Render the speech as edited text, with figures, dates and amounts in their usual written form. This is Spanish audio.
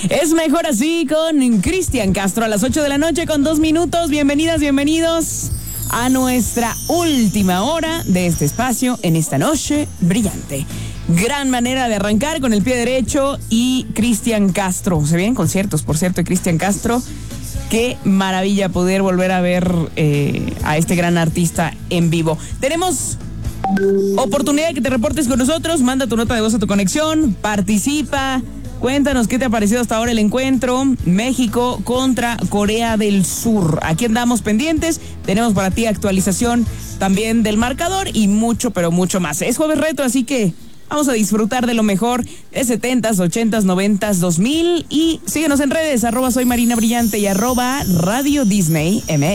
Es mejor así con Cristian Castro a las 8 de la noche con 2 minutos. Bienvenidas, bienvenidos a nuestra última hora de este espacio en esta noche brillante. Gran manera de arrancar con el pie derecho y Cristian Castro. Se vienen conciertos, por cierto, de Cristian Castro. Qué maravilla poder volver a ver a este gran artista en vivo. Tenemos oportunidad de que te reportes con nosotros. Manda tu nota de voz a tu conexión. Participa. Cuéntanos qué te ha parecido hasta ahora el encuentro México contra Corea del Sur. Aquí andamos pendientes. Tenemos para ti actualización también del marcador y mucho, pero mucho más. Es jueves retro, así que vamos a disfrutar de lo mejor de 70s, 80s, 90s, 2000. Y síguenos en redes, @soy Marina Brillante y @Radio Disney MX.